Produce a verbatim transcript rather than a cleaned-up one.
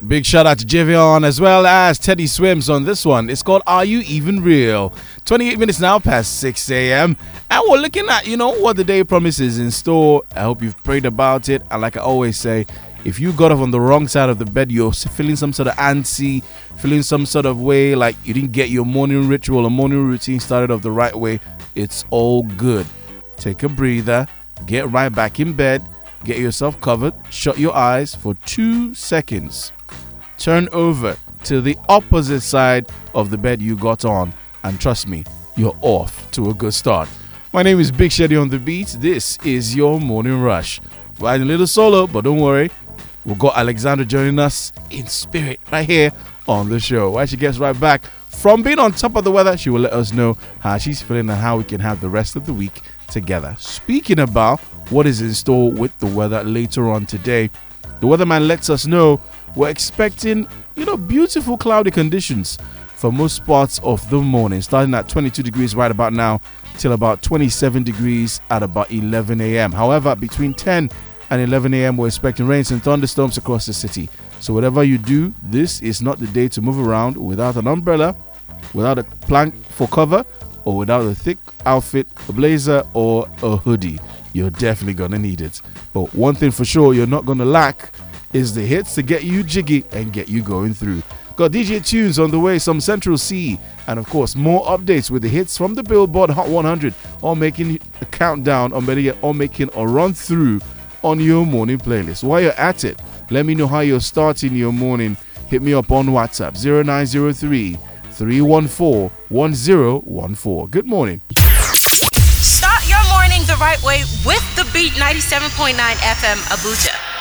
Big shout out to Javion as well as Teddy Swims on this one. It's called Are You Even Real? twenty-eight minutes now past six a.m. And we're looking at, you know, what the day promises in store. I hope you've prayed about it. And like I always say, if you got off on the wrong side of the bed, you're feeling some sort of antsy, feeling some sort of way like you didn't get your morning ritual or morning routine started off the right way, it's all good. Take a breather, get right back in bed, get yourself covered, shut your eyes for two seconds. Turn over to the opposite side of the bed you got on, and trust me, you're off to a good start. My name is Big Shady on the beat. This is your morning rush. Riding a little solo, but don't worry, we've got Alexandra joining us in spirit right here on the show. While she gets right back from being on top of the weather, she will let us know how she's feeling and how we can have the rest of the week together. Speaking about what is in store with the weather later on today, the weatherman lets us know we're expecting, you know, beautiful cloudy conditions for most parts of the morning, starting at twenty-two degrees right about now till about twenty-seven degrees at about eleven a.m. However, between ten and eleven a.m. we're expecting rains and thunderstorms across the city. So whatever you do, this is not the day to move around without an umbrella, without a plank for cover, or without a thick outfit, a blazer or a hoodie. You're definitely gonna need it. But one thing for sure you're not gonna lack is the hits to get you jiggy and get you going through. Got D J tunes on the way, some Central C, and of course more updates with the hits from the Billboard Hot one hundred, all making a countdown, or better yet, all making a run through on your morning playlist. While you're at it, let me know how you're starting your morning. Hit me up on WhatsApp zero nine zero three, three one four, one zero one four. Good morning. Start your morning the right way with the Beat ninety-seven point nine F M Abuja.